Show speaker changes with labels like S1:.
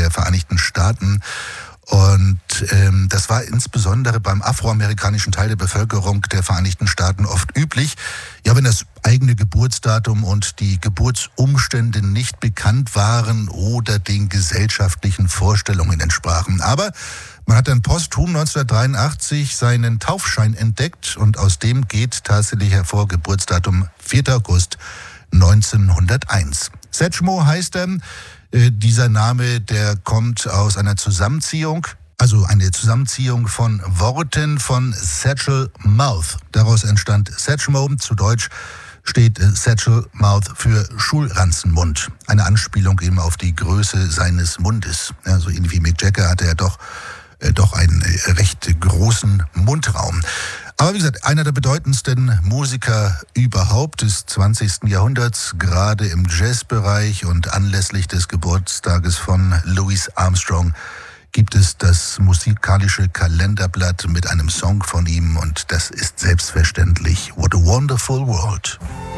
S1: der Vereinigten Staaten. Und das war insbesondere beim afroamerikanischen Teil der Bevölkerung der Vereinigten Staaten oft üblich. Ja, wenn das eigene Geburtsdatum und die Geburtsumstände nicht bekannt waren oder den gesellschaftlichen Vorstellungen entsprachen. Aber man hat dann posthum 1983 seinen Taufschein entdeckt und aus dem geht tatsächlich hervor Geburtsdatum 4. August 1901. Satchmo heißt er. Dieser Name, der kommt aus einer Zusammenziehung, also eine Zusammenziehung von Worten von Satchel Mouth. Daraus entstand Satchmo, zu Deutsch steht Satchel Mouth für Schulranzenmund. Eine Anspielung eben auf die Größe seines Mundes. Ja, so ähnlich wie Mick Jagger hatte er doch einen recht großen Mundraum. Aber wie gesagt, einer der bedeutendsten Musiker überhaupt des 20. Jahrhunderts, gerade im Jazzbereich, und anlässlich des Geburtstages von Louis Armstrong gibt es das musikalische Kalenderblatt mit einem Song von ihm und das ist selbstverständlich What a Wonderful World.